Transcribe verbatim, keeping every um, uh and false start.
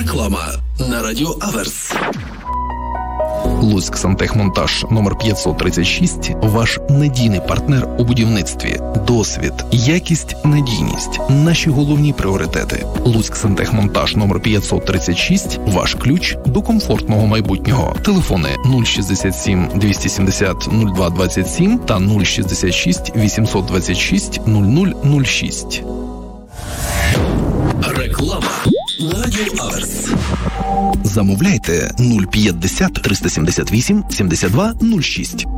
Реклама на Радіо Аверс. Луцьк Сантехмонтаж номер п'ятсот тридцять шість – ваш надійний партнер у будівництві. Досвід, якість, надійність – наші головні пріоритети. Луцьк Сантехмонтаж номер п'ятсот тридцять шість – ваш ключ до комфортного майбутнього. Телефони нуль шістдесят сім двісті сімдесят нуль два двадцять сім та нуль шістдесят шість вісімсот двадцять шість нуль нуль нуль шість. Реклама на Радіо Аверс. Замовляйте нуль п'ятдесят триста сімдесят вісім сімдесят два нуль шість.